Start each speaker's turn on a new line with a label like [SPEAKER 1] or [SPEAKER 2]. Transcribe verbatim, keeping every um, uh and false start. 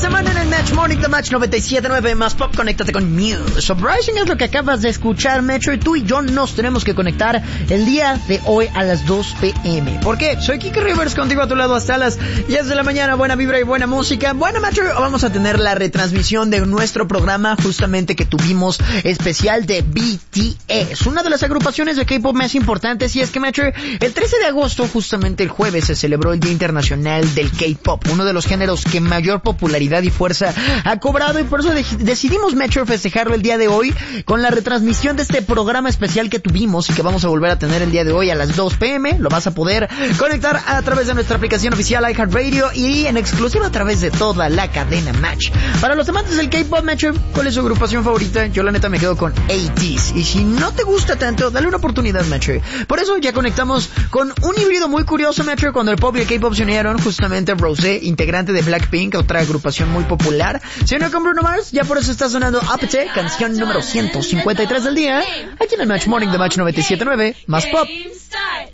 [SPEAKER 1] semana en el Match Morning, The Match noventa y siete punto nueve más Pop. Conéctate con Muse. Uprising es lo que acabas de escuchar, Metro, y tú y yo nos tenemos que conectar el día de hoy a las dos pm. ¿Por qué? Soy Kike Rivers, contigo a tu lado hasta las diez de la mañana. Buena vibra y buena música. Bueno, Metro, vamos a tener la retransmisión de nuestro programa justamente que tuvimos especial de B T S, una de las agrupaciones de K-pop más importantes. Y es que, Metro, el trece de agosto, justamente el jueves, se celebró el Día Internacional del K-pop, uno de los géneros que mayor popularidad y fuerza ha cobrado, y por eso de- decidimos, Metro, festejarlo el día de hoy con la retransmisión de este programa especial que tuvimos y que vamos a volver a tener el día de hoy a las dos pm. Lo vas a poder conectar a través de nuestra aplicación oficial iHeartRadio y en exclusiva a través de toda la cadena Match. Para los amantes del K-pop, Metro, ¿cuál es su agrupación favorita? Yo la neta me quedo con A T S, y si no te gusta tanto, dale una oportunidad, Metro. Por eso ya conectamos con un híbrido muy curioso, Metro, cuando el pop y el K-pop se unieron. Justamente Rosé, integrante de Blackpink, otra agrupación muy popular, se unió con Bruno Mars. Ya por eso está sonando Upte, canción número ciento cincuenta y tres del día, aquí en el Match Morning de Match noventa y siete punto nueve más Pop.